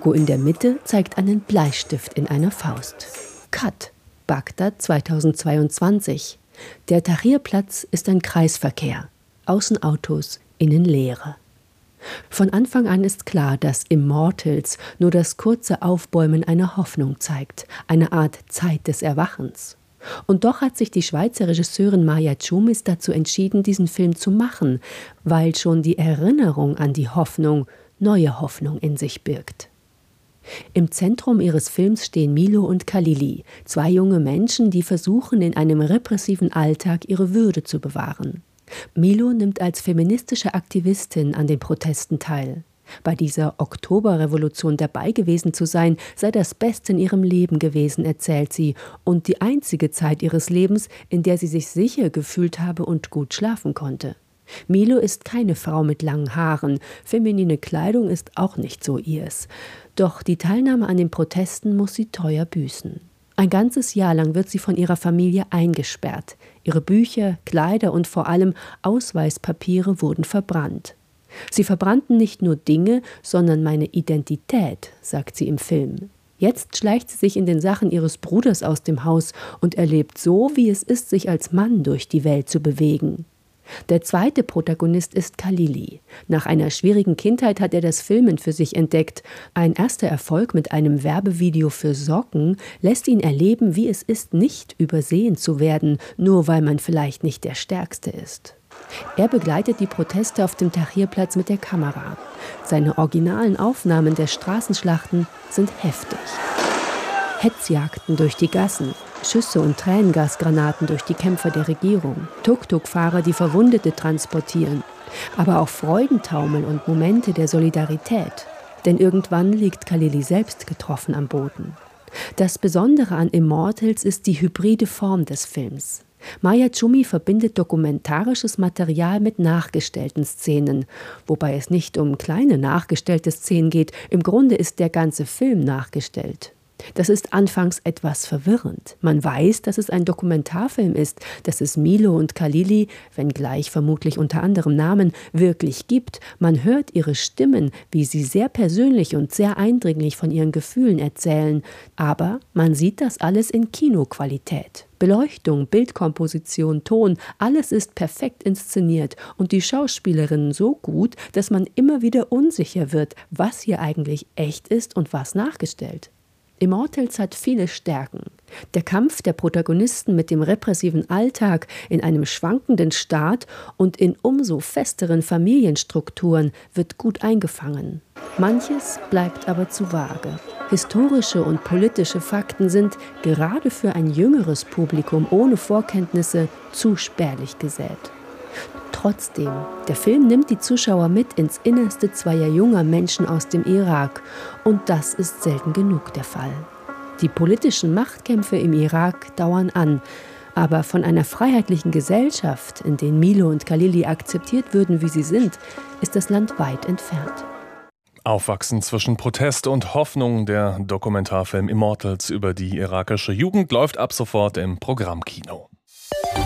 Logo in der Mitte zeigt einen Bleistift in einer Faust. Cut, Bagdad 2022. Der Tahrirplatz ist ein Kreisverkehr. Außen Autos, innen Leere. Von Anfang an ist klar, dass Immortals nur das kurze Aufbäumen einer Hoffnung zeigt, eine Art Zeit des Erwachens. Und doch hat sich die Schweizer Regisseurin Maja Tschumis dazu entschieden, diesen Film zu machen, weil schon die Erinnerung an die Hoffnung neue Hoffnung in sich birgt. Im Zentrum ihres Films stehen Milo und Khalili, zwei junge Menschen, die versuchen, in einem repressiven Alltag ihre Würde zu bewahren. Milo nimmt als feministische Aktivistin an den Protesten teil. Bei dieser Oktoberrevolution dabei gewesen zu sein, sei das Beste in ihrem Leben gewesen, erzählt sie, und die einzige Zeit ihres Lebens, in der sie sich sicher gefühlt habe und gut schlafen konnte. Milo ist keine Frau mit langen Haaren, feminine Kleidung ist auch nicht so ihrs. Doch die Teilnahme an den Protesten muss sie teuer büßen. Ein ganzes Jahr lang wird sie von ihrer Familie eingesperrt. Ihre Bücher, Kleider und vor allem Ausweispapiere wurden verbrannt. Sie verbrannten nicht nur Dinge, sondern meine Identität, sagt sie im Film. Jetzt schleicht sie sich in den Sachen ihres Bruders aus dem Haus und erlebt so, wie es ist, sich als Mann durch die Welt zu bewegen. Der zweite Protagonist ist Khalili. Nach einer schwierigen Kindheit hat er das Filmen für sich entdeckt. Ein erster Erfolg mit einem Werbevideo für Socken lässt ihn erleben, wie es ist, nicht übersehen zu werden, nur weil man vielleicht nicht der Stärkste ist. Er begleitet die Proteste auf dem Tahrirplatz mit der Kamera. Seine originalen Aufnahmen der Straßenschlachten sind heftig. Hetzjagden durch die Gassen, Schüsse und Tränengasgranaten durch die Kämpfer der Regierung, Tuk-Tuk-Fahrer, die Verwundete transportieren, aber auch Freudentaumel und Momente der Solidarität. Denn irgendwann liegt Khalili selbst getroffen am Boden. Das Besondere an Immortals ist die hybride Form des Films. Maja Tschumi verbindet dokumentarisches Material mit nachgestellten Szenen, wobei es nicht um kleine nachgestellte Szenen geht, im Grunde ist der ganze Film nachgestellt. Das ist anfangs etwas verwirrend. Man weiß, dass es ein Dokumentarfilm ist, dass es Milo und Khalili, wenngleich vermutlich unter anderem Namen, wirklich gibt. Man hört ihre Stimmen, wie sie sehr persönlich und sehr eindringlich von ihren Gefühlen erzählen. Aber man sieht das alles in Kinoqualität. Beleuchtung, Bildkomposition, Ton, alles ist perfekt inszeniert und die Schauspielerinnen so gut, dass man immer wieder unsicher wird, was hier eigentlich echt ist und was nachgestellt. Immortals hat viele Stärken. Der Kampf der Protagonisten mit dem repressiven Alltag in einem schwankenden Staat und in umso festeren Familienstrukturen wird gut eingefangen. Manches bleibt aber zu vage. Historische und politische Fakten sind, gerade für ein jüngeres Publikum ohne Vorkenntnisse, zu spärlich gesät. Trotzdem, der Film nimmt die Zuschauer mit ins Innerste zweier junger Menschen aus dem Irak. Und das ist selten genug der Fall. Die politischen Machtkämpfe im Irak dauern an. Aber von einer freiheitlichen Gesellschaft, in der Milo und Khalili akzeptiert würden, wie sie sind, ist das Land weit entfernt. Aufwachsen zwischen Protest und Hoffnung. Der Dokumentarfilm Immortals über die irakische Jugend läuft ab sofort im Programmkino.